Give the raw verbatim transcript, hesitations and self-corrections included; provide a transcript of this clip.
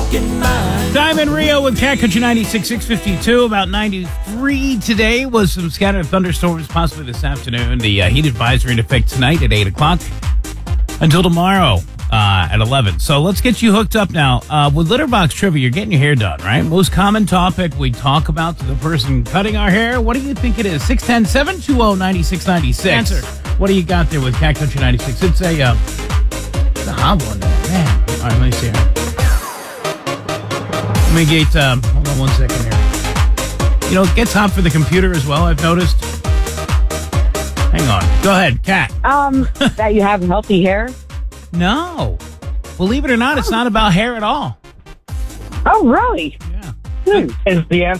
broken mind. Diamond Rio with Cat Country ninety-six, six fifty-two. About ninety-three today was some scattered thunderstorms possibly this afternoon. The uh, heat advisory in effect tonight at eight o'clock until tomorrow uh, at eleven. So let's get you hooked up now. Uh, with Litterbox Trivia, you're getting your hair done, right? Most common topic we talk about to the person cutting our hair. What do you think it is? six one zero, seven two zero, nine six nine six. Answer. What do you got there with Cat Country ninety-six? It's a, uh, it's a hot one, man. All right, let me see here. Let me get, um, hold on one second here. You know, it gets hot for the computer as well, I've noticed. Hang on. Go ahead, Kat. Um, that you have healthy hair. No. Believe it or not, it's not about hair at all. Oh, really? Yeah. Hmm. Is the answer